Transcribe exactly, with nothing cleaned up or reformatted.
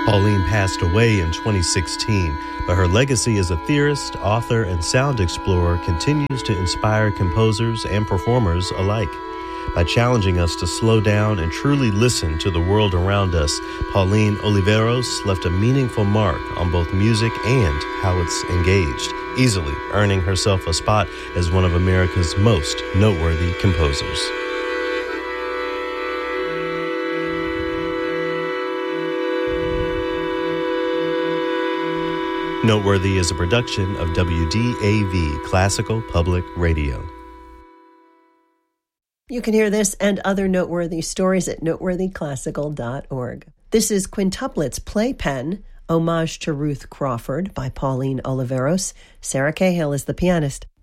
Pauline passed away in twenty sixteen, but her legacy as a theorist, author, and sound explorer continues to inspire composers and performers alike. By challenging us to slow down and truly listen to the world around us, Pauline Oliveros left a meaningful mark on both music and how it's engaged, easily earning herself a spot as one of America's most noteworthy composers. Noteworthy is a production of W D A V Classical Public Radio. You can hear this and other noteworthy stories at noteworthy classical dot org. This is Quintuplets Playpen, Homage to Ruth Crawford by Pauline Oliveros. Sarah Cahill is the pianist.